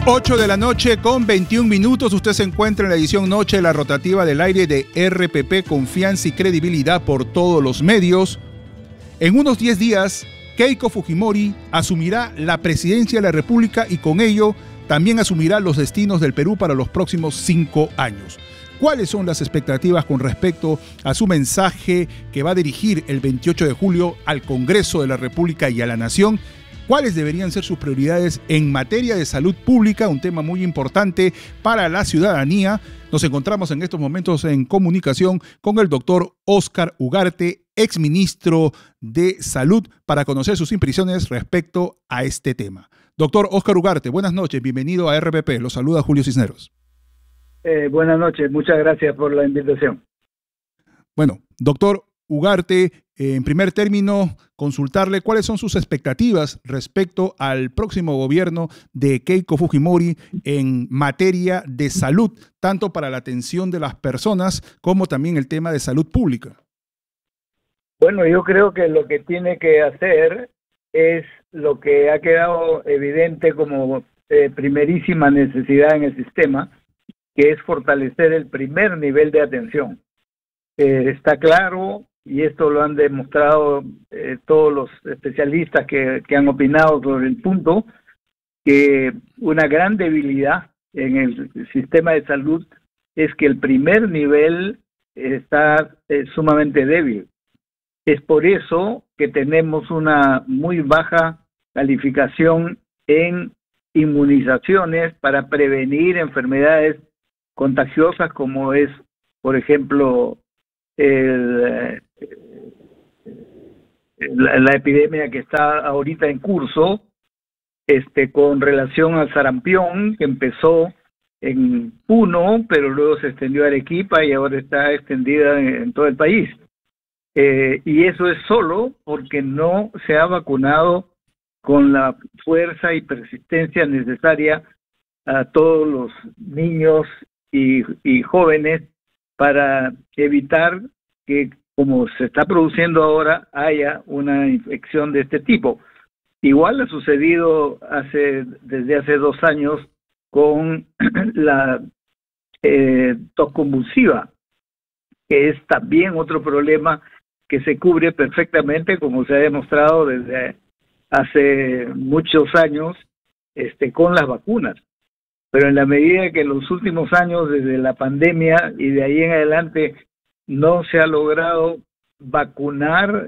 8 de la noche con 21 minutos. Usted se encuentra en la edición noche de la rotativa del aire de RPP, confianza y credibilidad por todos los medios. En unos 10 días, Keiko Fujimori asumirá la presidencia de la República y con ello también asumirá los destinos del Perú para los próximos 5 años. ¿Cuáles son las expectativas con respecto a su mensaje que va a dirigir el 28 de julio al Congreso de la República y a la Nación? ¿Cuáles deberían ser sus prioridades en materia de salud pública? Un tema muy importante para la ciudadanía. Nos encontramos en estos momentos en comunicación con el doctor Óscar Ugarte, exministro de Salud, para conocer sus impresiones respecto a este tema. Doctor Óscar Ugarte, buenas noches, bienvenido a RPP. Lo saluda Julio Cisneros. Buenas noches, muchas gracias por la invitación. Bueno, doctor Ugarte, en primer término, consultarle cuáles son sus expectativas respecto al próximo gobierno de Keiko Fujimori en materia de salud, tanto para la atención de las personas como también el tema de salud pública. Bueno, yo creo que lo que tiene que hacer es lo que ha quedado evidente como primerísima necesidad en el sistema, que es fortalecer el primer nivel de atención. Está claro, y esto lo han demostrado todos los especialistas que han opinado sobre el punto, que una gran debilidad en el sistema de salud es que el primer nivel está sumamente débil. Es por eso que tenemos una muy baja calificación en inmunizaciones para prevenir enfermedades contagiosas como es, por ejemplo, la epidemia que está ahorita en curso, con relación al sarampión, que empezó en Puno, pero luego se extendió a Arequipa y ahora está extendida en todo el país. Y eso es solo porque no se ha vacunado con la fuerza y persistencia necesaria a todos los niños y jóvenes para evitar que, como se está produciendo ahora, haya una infección de este tipo. Igual ha sucedido desde hace 2 años con la tos convulsiva, que es también otro problema que se cubre perfectamente, como se ha demostrado desde hace muchos años con las vacunas. Pero en la medida que en los últimos años, desde la pandemia y de ahí en adelante, no se ha logrado vacunar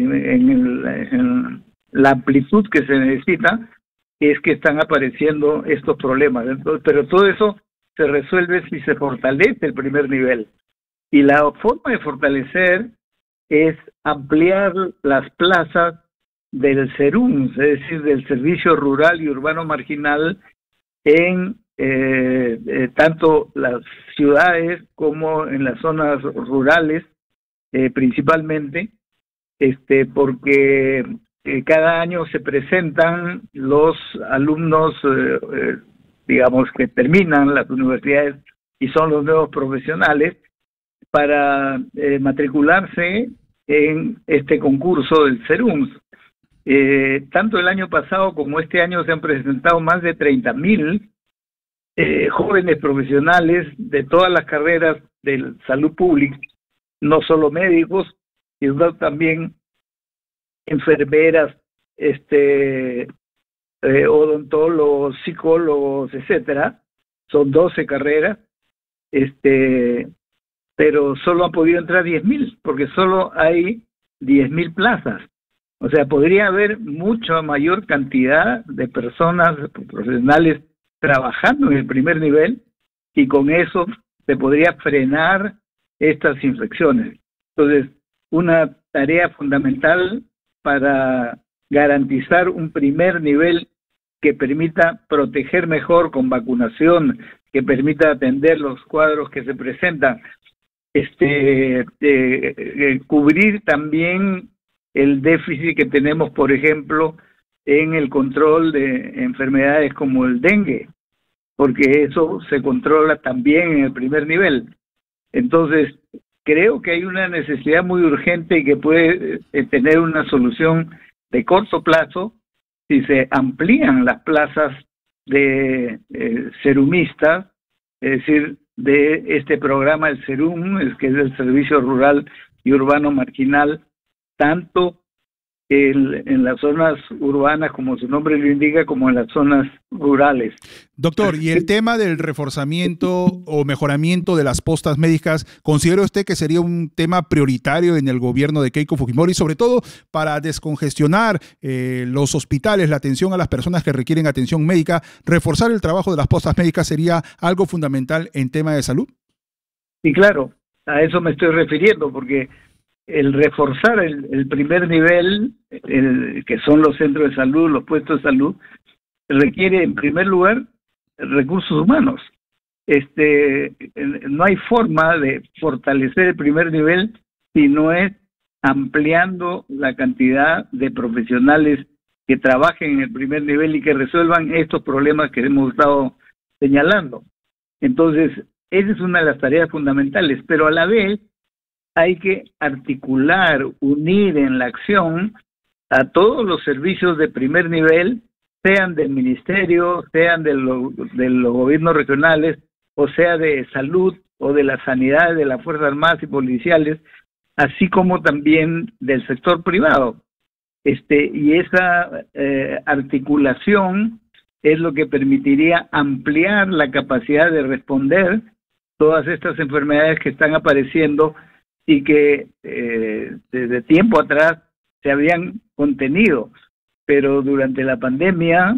en la amplitud que se necesita, es que están apareciendo estos problemas. Entonces, pero todo eso se resuelve si se fortalece el primer nivel. Y la forma de fortalecer es ampliar las plazas del SERUMS, es decir, del Servicio Rural y Urbano Marginal, en tanto las ciudades como en las zonas rurales, principalmente, porque cada año se presentan los alumnos, digamos, que terminan las universidades y son los nuevos profesionales para matricularse en este concurso del SERUMS. Tanto el año pasado como este año se han presentado más de 30.000 jóvenes profesionales de todas las carreras de salud pública, no solo médicos, sino también enfermeras, odontólogos, psicólogos, etcétera. Son 12 carreras, pero solo han podido entrar 10.000, porque solo hay 10.000 plazas. O sea, podría haber mucha mayor cantidad de personas profesionales trabajando en el primer nivel y con eso se podría frenar estas infecciones. Entonces, una tarea fundamental para garantizar un primer nivel que permita proteger mejor con vacunación, que permita atender los cuadros que se presentan, cubrir también el déficit que tenemos, por ejemplo, en el control de enfermedades como el dengue, porque eso se controla también en el primer nivel. Entonces, creo que hay una necesidad muy urgente y que puede tener una solución de corto plazo si se amplían las plazas de serumistas, es decir, de este programa, el SERUM, que es el Servicio Rural y Urbano Marginal, tanto en las zonas urbanas, como su nombre lo indica, como en las zonas rurales. Doctor, y el tema del reforzamiento o mejoramiento de las postas médicas, ¿considera usted que sería un tema prioritario en el gobierno de Keiko Fujimori, sobre todo para descongestionar los hospitales, la atención a las personas que requieren atención médica? ¿Reforzar el trabajo de las postas médicas sería algo fundamental en tema de salud? Sí, claro, a eso me estoy refiriendo, porque el reforzar el primer nivel, que son los centros de salud, los puestos de salud, requiere en primer lugar recursos humanos. No hay forma de fortalecer el primer nivel si no es ampliando la cantidad de profesionales que trabajen en el primer nivel y que resuelvan estos problemas que hemos estado señalando. Entonces, esa es una de las tareas fundamentales, pero a la vez hay que articular, unir en la acción a todos los servicios de primer nivel, sean del ministerio, sean de los gobiernos regionales, o sea de salud o de la sanidad, de las Fuerzas Armadas y policiales, así como también del sector privado. Y esa articulación es lo que permitiría ampliar la capacidad de responder todas estas enfermedades que están apareciendo y que desde tiempo atrás se habían contenido, pero durante la pandemia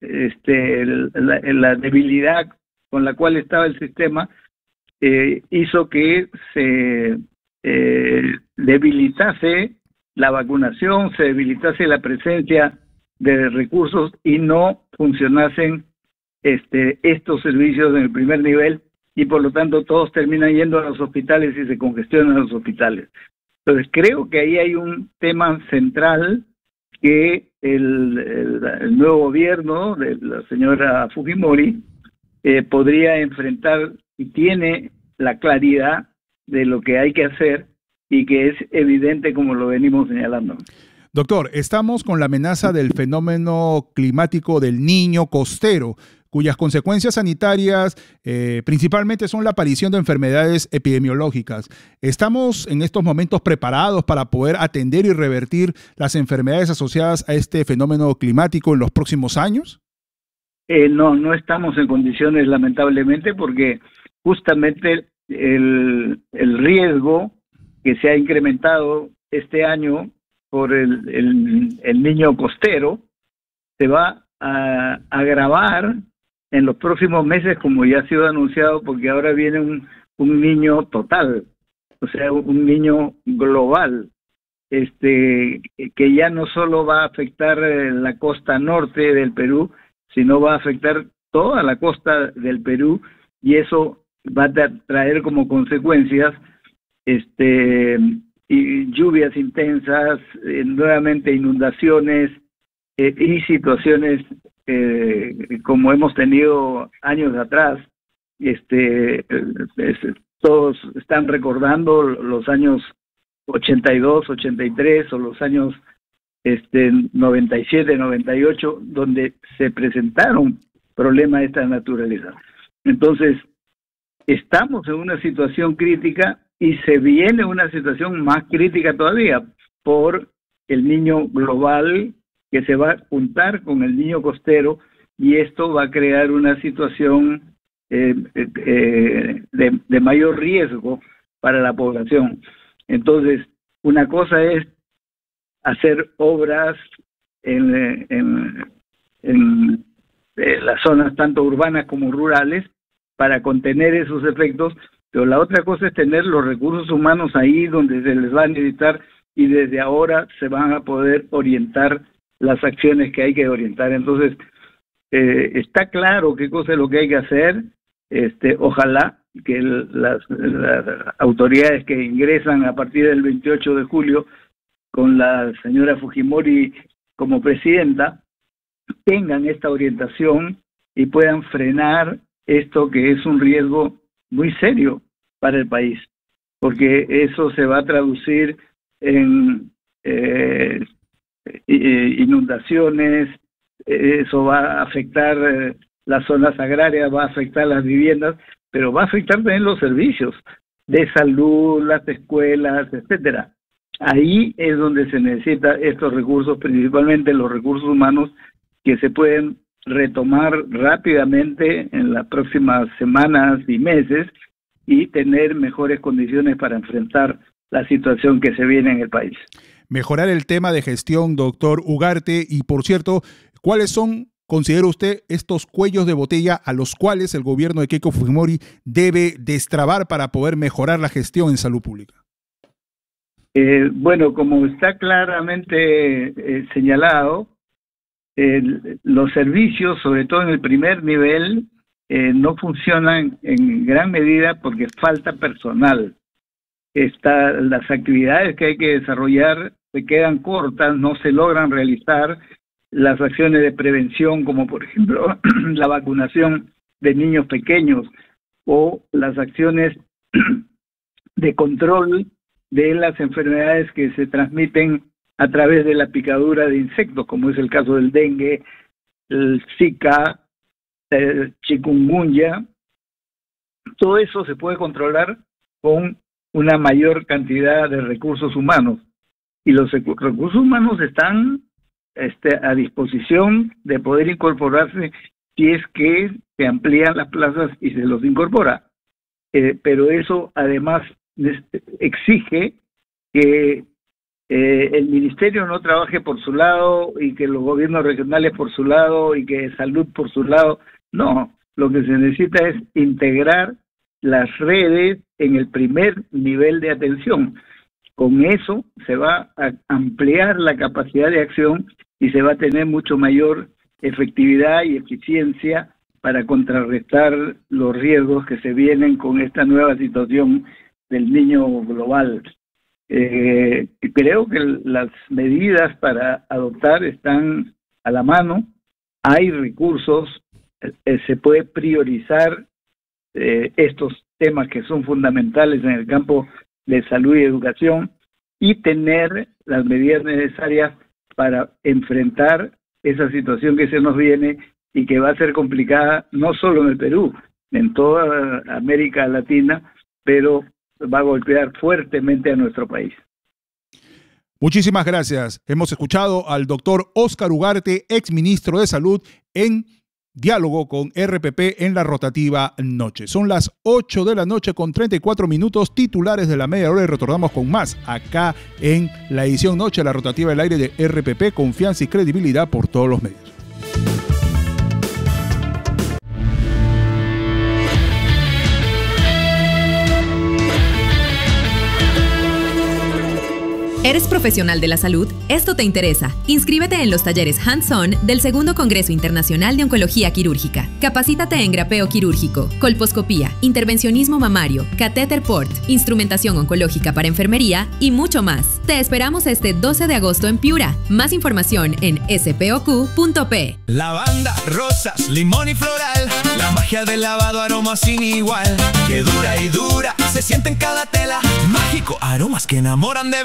la debilidad con la cual estaba el sistema hizo que se debilitase la vacunación, se debilitase la presencia de recursos y no funcionasen estos servicios en el primer nivel, y por lo tanto todos terminan yendo a los hospitales y se congestionan los hospitales. Entonces creo que ahí hay un tema central que el nuevo gobierno de la señora Fujimori podría enfrentar, y tiene la claridad de lo que hay que hacer y que es evidente como lo venimos señalando. Doctor, estamos con la amenaza del fenómeno climático del Niño costero, cuyas consecuencias sanitarias principalmente son la aparición de enfermedades epidemiológicas. ¿Estamos en estos momentos preparados para poder atender y revertir las enfermedades asociadas a este fenómeno climático en los próximos años? No estamos en condiciones, lamentablemente, porque justamente el riesgo que se ha incrementado este año por el Niño costero se va a agravar en los próximos meses, como ya ha sido anunciado, porque ahora viene un niño total, o sea, un niño global, que ya no solo va a afectar la costa norte del Perú, sino va a afectar toda la costa del Perú, y eso va a traer como consecuencias y lluvias intensas, nuevamente inundaciones y situaciones como hemos tenido años atrás. Todos están recordando los años 82, 83 o los años 97, 98, donde se presentaron problemas de esta naturaleza. Entonces, estamos en una situación crítica y se viene una situación más crítica todavía por el niño global que se va a juntar con el niño costero, y esto va a crear una situación de mayor riesgo para la población. Entonces, una cosa es hacer obras en las zonas tanto urbanas como rurales para contener esos efectos, pero la otra cosa es tener los recursos humanos ahí donde se les va a necesitar, y desde ahora se van a poder orientar las acciones que hay que orientar. Entonces, está claro qué cosa es lo que hay que hacer. Ojalá que las autoridades que ingresan a partir del 28 de julio con la señora Fujimori como presidenta tengan esta orientación y puedan frenar esto, que es un riesgo muy serio para el país, porque eso se va a traducir en inundaciones, eso va a afectar las zonas agrarias, va a afectar las viviendas, pero va a afectar también los servicios de salud, las escuelas, etcétera. Ahí es donde se necesitan estos recursos, principalmente los recursos humanos, que se pueden retomar rápidamente en las próximas semanas y meses y tener mejores condiciones para enfrentar la situación que se viene en el país. Mejorar el tema de gestión, doctor Ugarte, y por cierto, ¿cuáles son, considera usted, estos cuellos de botella a los cuales el gobierno de Keiko Fujimori debe destrabar para poder mejorar la gestión en salud pública? Bueno, como está claramente señalado, los servicios, sobre todo en el primer nivel, no funcionan en gran medida porque falta personal. Las actividades que hay que desarrollar se quedan cortas, no se logran realizar. Las acciones de prevención, como por ejemplo la vacunación de niños pequeños o las acciones de control de las enfermedades que se transmiten a través de la picadura de insectos, como es el caso del dengue, el Zika, el chikungunya. Todo eso se puede controlar con una mayor cantidad de recursos humanos. Y los recursos humanos están a disposición de poder incorporarse si es que se amplían las plazas y se los incorpora. Pero eso además exige que el ministerio no trabaje por su lado y que los gobiernos regionales por su lado y que salud por su lado. No, lo que se necesita es integrar las redes en el primer nivel de atención. Con eso se va a ampliar la capacidad de acción y se va a tener mucho mayor efectividad y eficiencia para contrarrestar los riesgos que se vienen con esta nueva situación del niño global. Creo que las medidas para adoptar están a la mano, hay recursos, se puede priorizar estos temas que son fundamentales en el campo de salud y educación y tener las medidas necesarias para enfrentar esa situación que se nos viene y que va a ser complicada no solo en el Perú, en toda América Latina, pero va a golpear fuertemente a nuestro país. Muchísimas gracias. Hemos escuchado al doctor Óscar Ugarte, exministro de Salud, en diálogo con RPP en la rotativa noche. Son las 8 de la noche con 34 minutos, titulares de la media hora, y retornamos con más acá en la edición noche, la rotativa del aire de RPP, confianza y credibilidad por todos los medios. ¿Eres profesional de la salud? Esto te interesa. Inscríbete en los talleres Hands-On del Segundo Congreso Internacional de Oncología Quirúrgica. Capacítate en grapeo quirúrgico, colposcopía, intervencionismo mamario, catéter port, instrumentación oncológica para enfermería y mucho más. Te esperamos este 12 de agosto en Piura. Más información en spoq.p. Lavanda, rosas, limón y floral. La magia del lavado, aroma sin igual. Que dura y dura, se siente en cada tela. Mágico, aromas que enamoran de